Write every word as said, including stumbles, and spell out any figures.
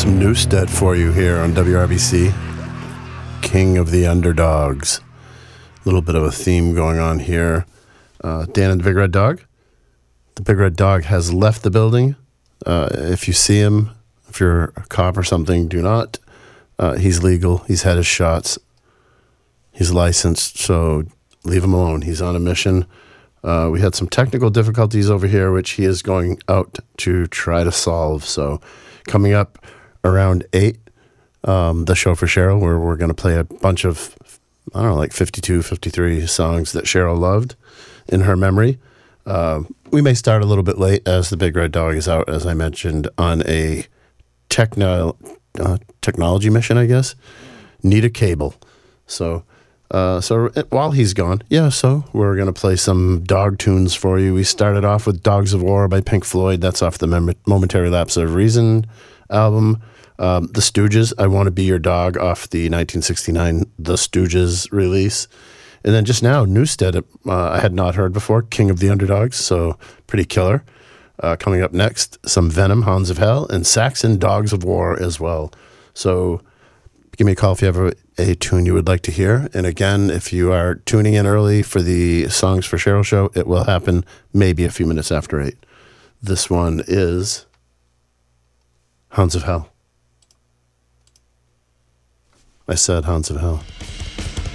some Newstead for you here on W R B C. King of the Underdogs. A little bit of a theme going on here. Uh, Dan and the Big Red Dog. The Big Red Dog has left the building. Uh, if you see him, if you're a cop or something, do not. Uh, he's legal. He's had his shots. He's licensed, so leave him alone. He's on a mission. Uh, we had some technical difficulties over here, which he is going out to try to solve. So coming up around eight, um, the show for Cheryl, where we're going to play a bunch of, I don't know, like fifty-two, fifty-three songs that Cheryl loved in her memory. Uh, we may start a little bit late as the Big Red Dog is out, as I mentioned, on a techno, uh, technology mission, I guess. Need a cable. So... Uh, so while he's gone, yeah, so we're going to play some dog tunes for you. We started off with Dogs of War by Pink Floyd. That's off the Mem- Momentary Lapse of Reason album. Um, the Stooges, I Want to Be Your Dog, off the nineteen sixty-nine The Stooges release. And then just now, Newstead, uh, I had not heard before, King of the Underdogs, so pretty killer. Uh, coming up next, some Venom, Hounds of Hell, and Saxon, Dogs of War as well. So give me a call if you have a, a tune you would like to hear. And again, if you are tuning in early for the Songs for Cheryl show, it will happen maybe a few minutes after eight. This one is Hounds of Hell. I said Hounds of Hell.